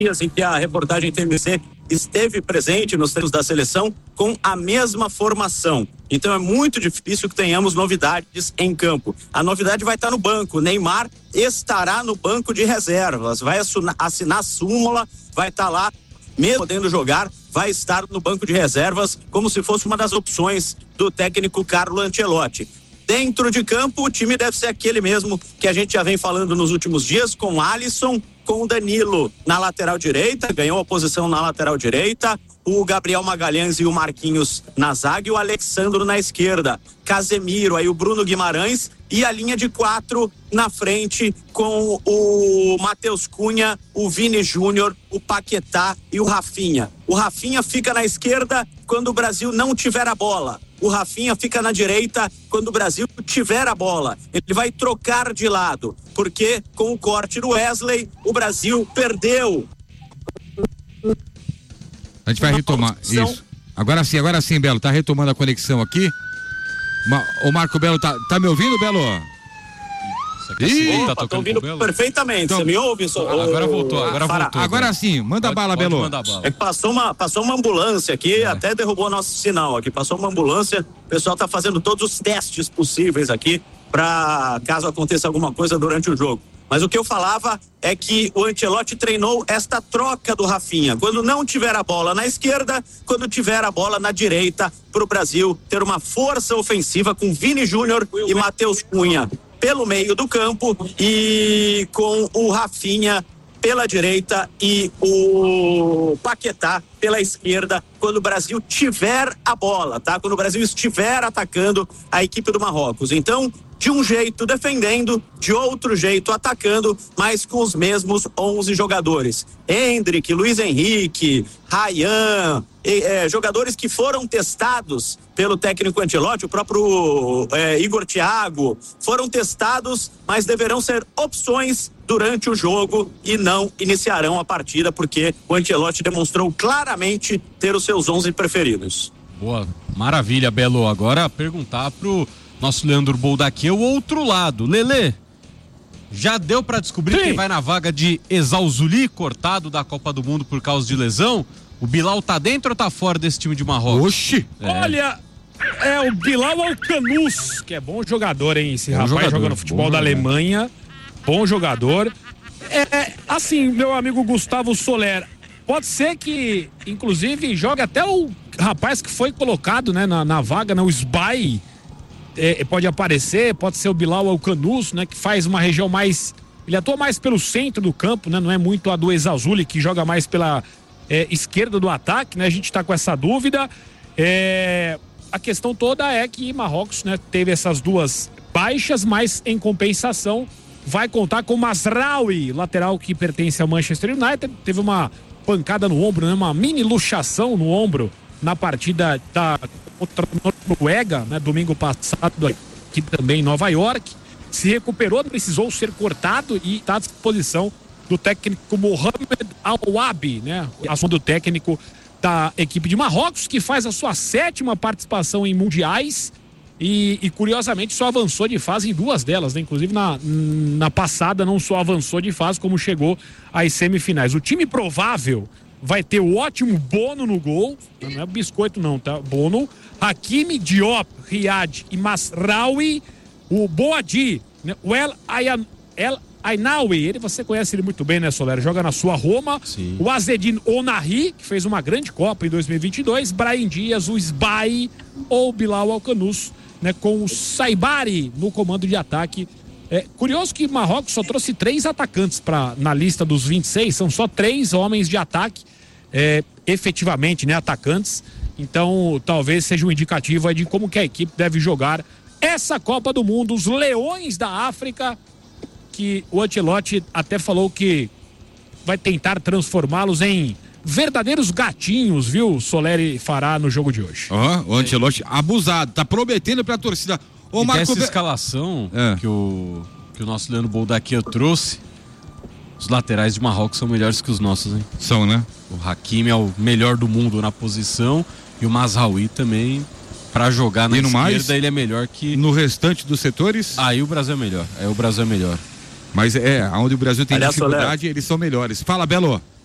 em que a reportagem TMC esteve presente nos treinos da seleção com a mesma formação. Então é muito difícil que tenhamos novidades em campo. A novidade vai estar no banco. Neymar estará no banco de reservas, vai assinar a súmula, vai estar lá, mesmo podendo jogar, vai estar no banco de reservas como se fosse uma das opções do técnico Carlo Ancelotti. Dentro de campo, o time deve ser aquele mesmo que a gente já vem falando nos últimos dias, com Alisson, com o Danilo na lateral direita, ganhou a posição na lateral direita, o Gabriel Magalhães e o Marquinhos na zaga e o Alexandro na esquerda, Casemiro, aí o Bruno Guimarães e a linha de 4 na frente com o Matheus Cunha, o Vini Júnior, o Paquetá e o Rafinha. O Rafinha fica na esquerda quando o Brasil não tiver a bola. O Rafinha fica na direita quando o Brasil tiver a bola. Ele vai trocar de lado, porque com o corte do Wesley, o Brasil perdeu. A gente vai retomar isso. Agora sim, Belo, tá retomando a conexão aqui. O Marco Belo, tá me ouvindo, Belo? Tô ouvindo perfeitamente. Então, você me ouve? Agora voltou. Agora sim, manda bala, Belo. É que passou uma ambulância aqui, até derrubou nosso sinal aqui. Passou uma ambulância, o pessoal tá fazendo todos os testes possíveis aqui para caso aconteça alguma coisa durante o jogo. Mas o que eu falava é que o Ancelotti treinou esta troca do Rafinha. Quando não tiver a bola na esquerda, quando tiver a bola na direita, para o Brasil ter uma força ofensiva com Vini Júnior e Matheus Cunha pelo meio do campo e com o Rafinha pela direita e o Paquetá pela esquerda, quando o Brasil tiver a bola, tá? Quando o Brasil estiver atacando a equipe do Marrocos. Então, de um jeito defendendo, de outro jeito atacando, mas com os mesmos 11 jogadores. Endrick, Luiz Henrique, Ryan, jogadores que foram testados pelo técnico Ancelotti, o próprio Igor Thiago, foram testados, mas deverão ser opções durante o jogo e não iniciarão a partida, porque o Ancelotti demonstrou claramente ter os seus 11 preferidos. Boa, maravilha, Belo. Agora perguntar pro nosso Leandro Boldaquim, o outro lado. Lelê, já deu pra descobrir quem vai na vaga de Ezauzuli, cortado da Copa do Mundo por causa de lesão? O Bilal tá dentro ou tá fora desse time de Marrocos? Oxi! Olha, o Bilal Alcanus, que é bom jogador, hein? Esse rapaz joga no futebol da Alemanha, bom jogador. Assim, meu amigo Gustavo Soler, pode ser que, inclusive, jogue até o rapaz que foi colocado, né, na vaga, né, o Sbai. Pode aparecer, pode ser o Bilal Alcanus, né, que faz uma região mais, ele atua mais pelo centro do campo, né, não é muito a do Ezauzuli, que joga mais pela esquerda do ataque, né, a gente tá com essa dúvida. A questão toda é que Marrocos, né, teve essas duas baixas, mas em compensação vai contar com Mazraoui, lateral que pertence ao Manchester United, teve uma pancada no ombro, né, uma mini luxação no ombro na partida contra a Noruega, né, domingo passado aqui também em Nova York, se recuperou, precisou ser cortado e está à disposição do técnico Mohamed Al-Wabi, né, assunto do técnico da equipe de Marrocos, que faz a sua 7ª participação em mundiais e curiosamente só avançou de fase em 2 delas, né? Inclusive na passada não só avançou de fase, como chegou às semifinais. O time provável vai ter o ótimo Bono no gol, não é biscoito não, tá? Bono, Hakimi, Diop, Riyad e Mazraoui, o Boadi, né? O El Ainaoui, você conhece ele muito bem, né, Soler? Joga na sua Roma. Sim. O Azedine Onahi, que fez uma grande Copa em 2022, Brahim Dias, o Sbai ou Bilal Alcanus, né, com o Saibari no comando de ataque. Curioso que Marrocos só trouxe 3 atacantes na lista dos 26, são só 3 homens de ataque, efetivamente, né, atacantes. Então, talvez seja um indicativo de como que a equipe deve jogar essa Copa do Mundo. Os Leões da África, que o Ancelotti até falou que vai tentar transformá-los em verdadeiros gatinhos, viu? Soleri fará no jogo de hoje. O Ancelotti abusado, tá prometendo pra torcida. Essa escalação que o nosso Leandro Boldaquia trouxe, os laterais de Marrocos são melhores que os nossos, hein? São, né? O Hakimi é o melhor do mundo na posição e o Mazraoui também, pra jogar na esquerda, ele é melhor que... No restante dos setores? Aí o Brasil é melhor, Mas onde o Brasil tem dificuldade, eles são melhores. Fala, Belo.